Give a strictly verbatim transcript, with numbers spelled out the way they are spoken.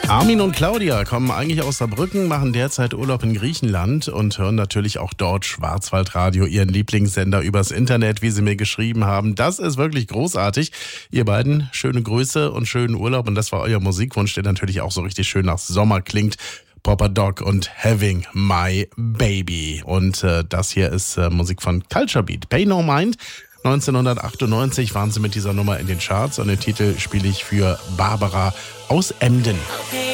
Armin und Claudia kommen eigentlich aus Saarbrücken, machen derzeit Urlaub in Griechenland und hören natürlich auch dort Schwarzwaldradio, ihren Lieblingssender übers Internet, wie sie mir geschrieben haben. Das ist wirklich großartig. Ihr beiden, schöne Grüße und schönen Urlaub. Und das war euer Musikwunsch, der natürlich auch so richtig schön nach Sommer klingt. Papa Dog und Having My Baby. Und äh, das hier ist äh, Musik von Culture Beat. Pay No Mind. neunzehnhundertachtundneunzig waren sie mit dieser Nummer in den Charts und den Titel spiele ich für Barbara aus Emden.